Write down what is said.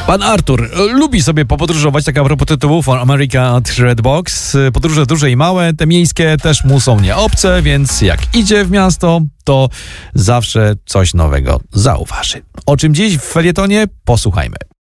Pan Artur lubi sobie popodróżować, tak a propos tytułów America Red Box. Podróże duże i małe, te miejskie też mu są nieobce, więc jak idzie w miasto, to zawsze coś nowego zauważy. O czym dziś w felietonie? Posłuchajmy.